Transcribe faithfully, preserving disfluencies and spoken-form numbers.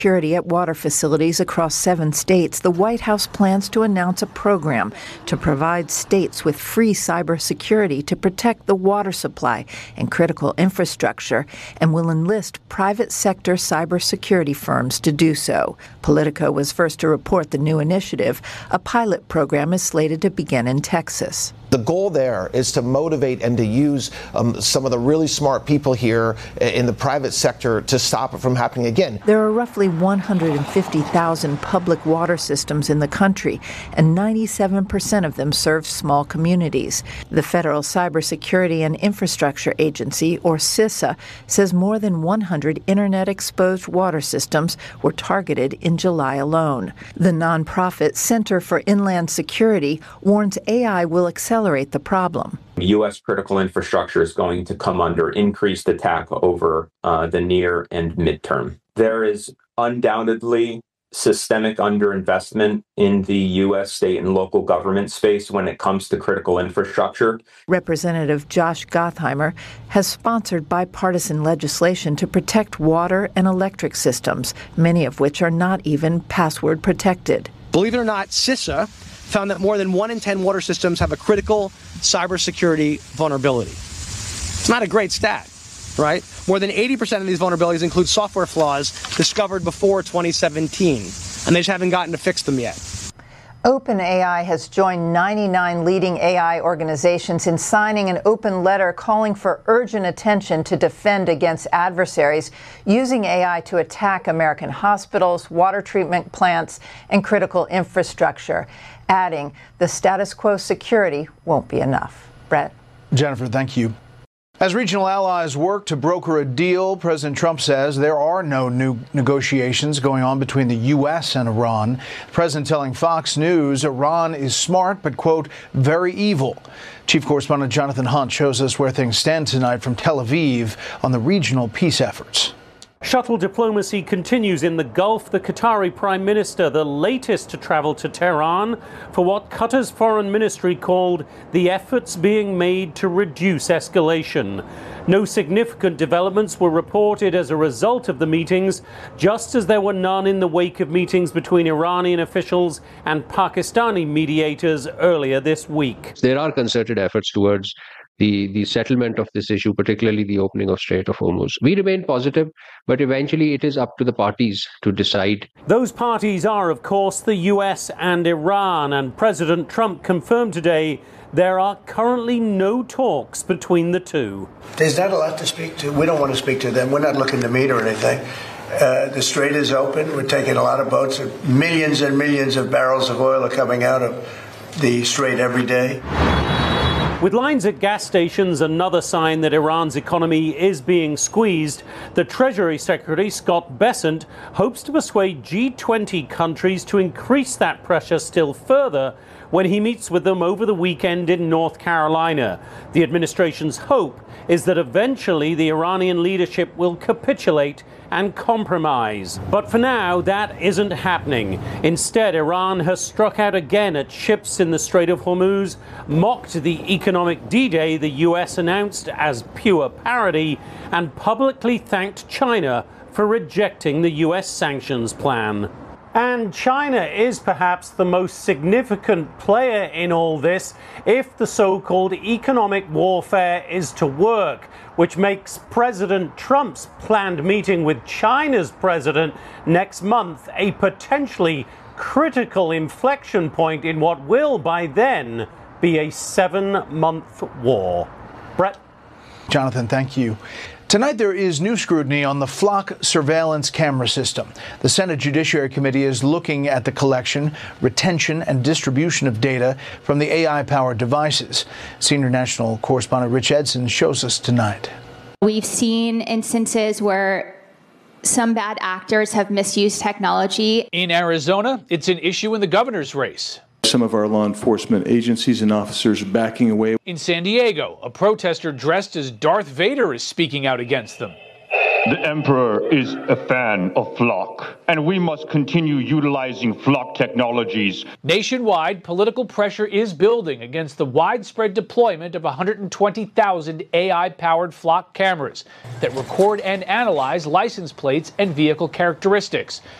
Security at water facilities across seven states, the White House plans to announce a program to provide states with free cybersecurity to protect the water supply and critical infrastructure, and will enlist private sector cybersecurity firms to do so. Politico was first to report the new initiative. A pilot program is slated to begin in Texas. The goal there is to motivate and to use um, some of the really smart people here in the private sector to stop it from happening again. There are roughly one hundred fifty thousand public water systems in the country, and ninety-seven percent of them serve small communities. The Federal Cybersecurity and Infrastructure Agency, or CISA, says more than one hundred internet-exposed water systems were targeted in July alone. The nonprofit Center for Inland Security warns A I will accelerate the problem. U S critical infrastructure is going to come under increased attack over uh, the near and midterm. There is undoubtedly systemic underinvestment in the U S state and local government space when it comes to critical infrastructure. Representative Josh Gottheimer has sponsored bipartisan legislation to protect water and electric systems, many of which are not even password protected. Believe it or not, CISA found that more than one in ten water systems have a critical cybersecurity vulnerability. It's not a great stat, right? More than eighty percent of these vulnerabilities include software flaws discovered before twenty seventeen, and they just haven't gotten to fix them yet. OpenAI has joined ninety-nine leading A I organizations in signing an open letter calling for urgent attention to defend against adversaries using A I to attack American hospitals, water treatment plants, and critical infrastructure, adding the status quo security won't be enough. Brett? Jennifer, thank you. As regional allies work to broker a deal, President Trump says there are no new negotiations going on between the U S and Iran. The president telling Fox News Iran is smart but, quote, very evil. Chief Correspondent Jonathan Hunt shows us where things stand tonight from Tel Aviv on the regional peace efforts. Shuttle diplomacy continues in the Gulf. The Qatari Prime Minister, the latest to travel to Tehran for what Qatar's foreign ministry called the efforts being made to reduce escalation. No significant developments were reported as a result of the meetings, just as there were none in the wake of meetings between Iranian officials and Pakistani mediators earlier this week. There are concerted efforts towards The, the settlement of this issue, particularly the opening of Strait of Hormuz. We remain positive, but eventually it is up to the parties to decide. Those parties are, of course, the U S and Iran, and President Trump confirmed today there are currently no talks between the two. There's not a lot to speak to. We don't want to speak to them. We're not looking to meet or anything. Uh, the strait is open. We're taking a lot of boats. Millions and millions of barrels of oil are coming out of the strait every day. With lines at gas stations another sign that Iran's economy is being squeezed, the Treasury Secretary, Scott Bessent, hopes to persuade G twenty countries to increase that pressure still further when he meets with them over the weekend in North Carolina. The administration's hope is that eventually the Iranian leadership will capitulate and compromise. But for now, that isn't happening. Instead, Iran has struck out again at ships in the Strait of Hormuz, mocked the economic D-Day the U S announced as pure parody, and publicly thanked China for rejecting the U S sanctions plan. And China is perhaps the most significant player in all this if the so-called economic warfare is to work, which makes President Trump's planned meeting with China's president next month a potentially critical inflection point in what will, by then, be a seven-month war. Brett? Jonathan, thank you. Tonight, there is new scrutiny on the Flock surveillance camera system. The Senate Judiciary Committee is looking at the collection, retention, and distribution of data from the A I-powered devices. Senior national correspondent Rich Edson shows us tonight. We've seen instances where some bad actors have misused technology. In Arizona, it's an issue in the governor's race. Some of our law enforcement agencies and officers are backing away. In San Diego, a protester dressed as Darth Vader is speaking out against them. The Emperor is a fan of Flock, and we must continue utilizing Flock technologies. Nationwide, political pressure is building against the widespread deployment of one hundred twenty thousand A I-powered Flock cameras that record and analyze license plates and vehicle characteristics.